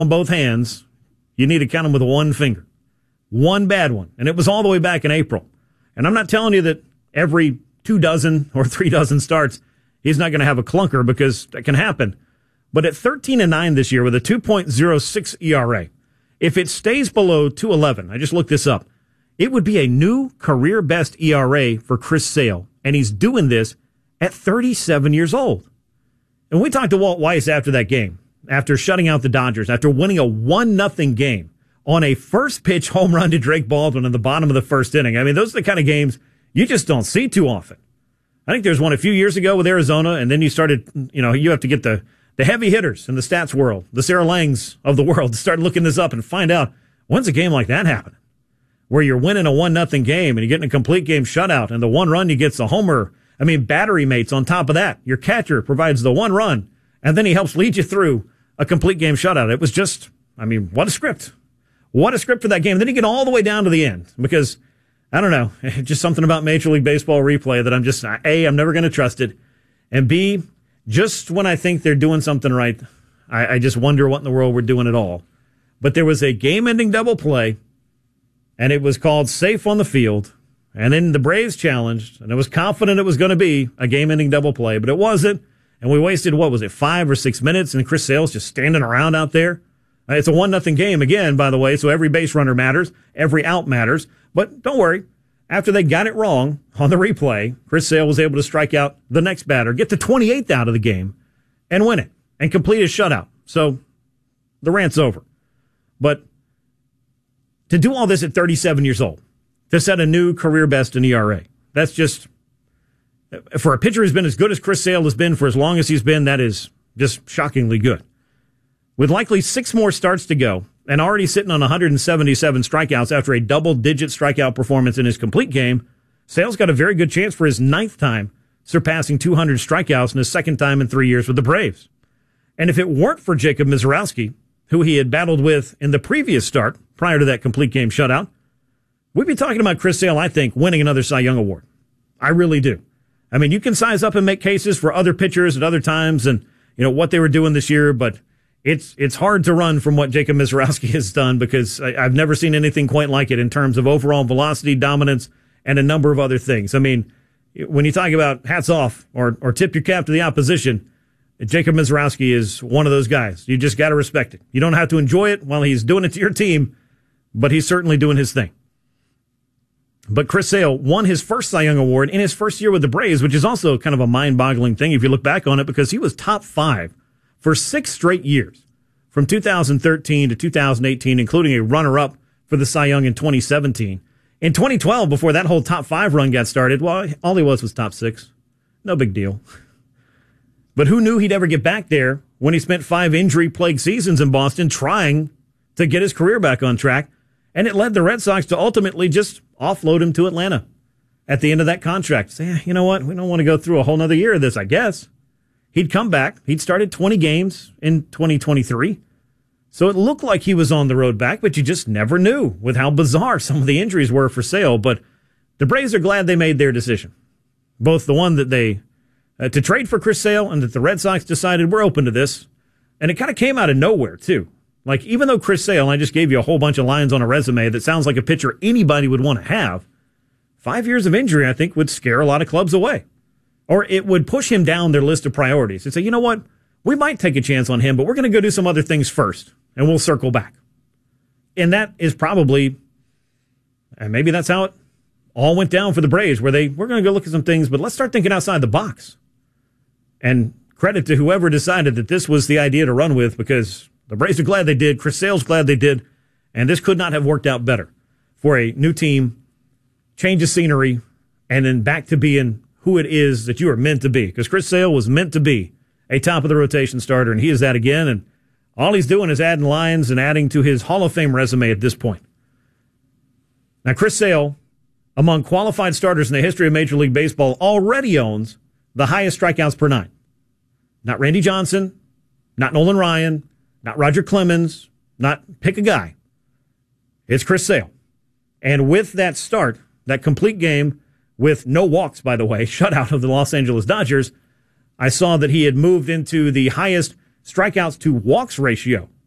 on both hands, you need to count them with one finger. One bad one. And it was all the way back in April. And I'm not telling you that every 2 dozen or 3 dozen starts, he's not going to have a clunker, because that can happen. But at 13-9 this year with a 2.06 ERA, if it stays below 2.11, I just looked this up, it would be a new career best ERA for Chris Sale. And he's doing this at 37 years old. And we talked to Walt Weiss after that game, after shutting out the Dodgers, after winning a 1-0 game on a first pitch home run to Drake Baldwin in the bottom of the first inning. I mean, those are the kind of games you just don't see too often. I think there's one a few years ago with Arizona, and then you started, you have to get the heavy hitters in the stats world, the Sarah Langs of the world, to start looking this up and find out, when's a game like that happen? Where you're winning a 1-0 game and you're getting a complete game shutout, and the one run you get's a homer. I mean, battery mates on top of that. Your catcher provides the one run, and then he helps lead you through a complete game shutout. It was just, what a script. What a script for that game. Then you get all the way down to the end, because, I don't know, just something about Major League Baseball replay that I'm just, A, I'm never going to trust it, and B, just when I think they're doing something right, I just wonder what in the world we're doing at all. But there was a game-ending double play, and it was called safe on the field, and then the Braves challenged, and I was confident it was going to be a game-ending double play, but it wasn't, and we wasted, 5 or 6 minutes, and Chris Sale's just standing around out there. It's a 1-0 game again, by the way, so every base runner matters, every out matters, but don't worry. After they got it wrong on the replay, Chris Sale was able to strike out the next batter, get the 28th out of the game, and win it, and complete his shutout. So the rant's over. But to do all this at 37 years old, to set a new career best in ERA, that's just, for a pitcher who's been as good as Chris Sale has been for as long as he's been, that is just shockingly good. With likely 6 more starts to go, and already sitting on 177 strikeouts after a double-digit strikeout performance in his complete game, Sale's got a very good chance for his 9th time surpassing 200 strikeouts and his 2nd time in 3 years with the Braves. And if it weren't for Jacob Misiorowski, who he had battled with in the previous start prior to that complete game shutout, we'd be talking about Chris Sale, I think, winning another Cy Young Award. I really do. You can size up and make cases for other pitchers at other times and, what they were doing this year, but it's hard to run from what Jacob Misiorowski has done, because I've never seen anything quite like it in terms of overall velocity, dominance, and a number of other things. When you talk about hats off or tip your cap to the opposition, Jacob Misiorowski is one of those guys. You just got to respect it. You don't have to enjoy it while he's doing it to your team, but he's certainly doing his thing. But Chris Sale won his first Cy Young Award in his first year with the Braves, which is also kind of a mind-boggling thing if you look back on it, because he was top 5 for 6 straight years, from 2013 to 2018, including a runner-up for the Cy Young in 2017. In 2012, before that whole top 5 run got started, well, all he was top 6. No big deal. But who knew he'd ever get back there when he spent 5 injury-plagued seasons in Boston trying to get his career back on track, and it led the Red Sox to ultimately just offload him to Atlanta at the end of that contract. Say, you know what, we don't want to go through a whole nother year of this, I guess. He'd come back. He'd started 20 games in 2023. So it looked like he was on the road back, but you just never knew with how bizarre some of the injuries were for Sale. But the Braves are glad they made their decision. Both the one that they, to trade for Chris Sale, and that the Red Sox decided we're open to this. And it kind of came out of nowhere, too. Like, even though Chris Sale, I just gave you a whole bunch of lines on a resume that sounds like a pitcher anybody would want to have, 5 years of injury, I think, would scare a lot of clubs away. Or it would push him down their list of priorities and say, you know what, we might take a chance on him, but we're going to go do some other things first, and we'll circle back. And that is probably, and maybe that's how it all went down for the Braves, where we're going to go look at some things, but let's start thinking outside the box. And credit to whoever decided that this was the idea to run with, because the Braves are glad they did, Chris Sale's glad they did, and this could not have worked out better for a new team, change of scenery, and then back to being who it is that you are meant to be. Because Chris Sale was meant to be a top-of-the-rotation starter, and he is that again, and all he's doing is adding lines and adding to his Hall of Fame resume at this point. Now, Chris Sale, among qualified starters in the history of Major League Baseball, already owns the highest strikeouts per 9. Not Randy Johnson, not Nolan Ryan, not Roger Clemens, not pick a guy. It's Chris Sale. And with that start, that complete game, with no walks, by the way, shutout of the Los Angeles Dodgers, I saw that he had moved into the highest strikeouts to walks ratio